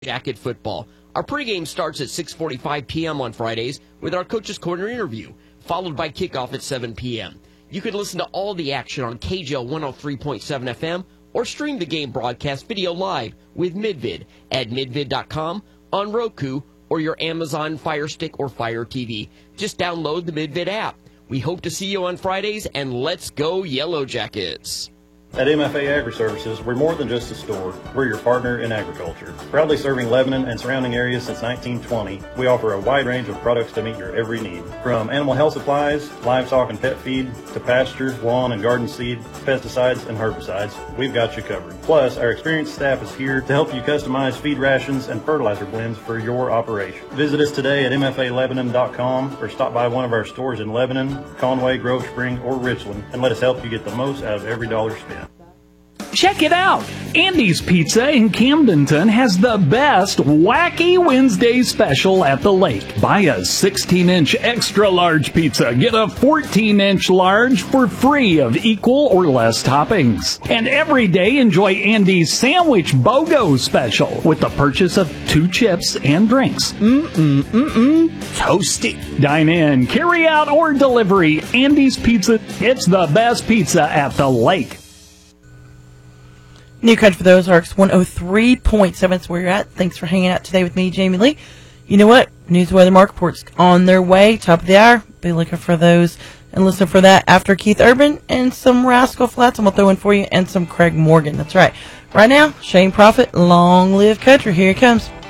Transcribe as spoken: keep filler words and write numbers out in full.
Jacket football. Our pregame starts at six forty-five p.m. on Fridays with our Coach's Corner interview, followed by kickoff at seven p.m. You can listen to all the action on K J L one oh three point seven F M or stream the game broadcast video live with Midvid at midvid dot com, on Roku, or your Amazon Fire Stick or Fire T V. Just download the Midvid app. We hope to see you on Fridays, and let's go Yellow Jackets. At M F A Agri-Services, we're more than just a store. We're your partner in agriculture. Proudly serving Lebanon and surrounding areas since nineteen twenty, we offer a wide range of products to meet your every need. From animal health supplies, livestock and pet feed, to pasture, lawn and garden seed, pesticides, and herbicides, we've got you covered. Plus, our experienced staff is here to help you customize feed rations and fertilizer blends for your operation. Visit us today at M F A Lebanon dot com or stop by one of our stores in Lebanon, Conway, Grove Spring, or Richland and let us help you get the most out of every dollar spent. Check it out! Andy's Pizza in Camdenton has the best Wacky Wednesday special at the lake. Buy a sixteen inch extra large pizza, get a fourteen inch large for free of equal or less toppings. And every day enjoy Andy's Sandwich BOGO special with the purchase of two chips and drinks. Mm-mm, mm-mm, toasty. Dine in, carry out, or delivery. Andy's Pizza, it's the best pizza at the lake. New Country for the Ozarks, one oh three point seven is where you're at. Thanks for hanging out today with me, Jamie Lee. You know what? News, weather, market reports on their way. Top of the hour. Be looking for those and listen for that after Keith Urban and some Rascal Flats. I'm going to throw in for you and some Craig Morgan. That's right. Right now, Shane Prophet, Long Live Country. Here he comes.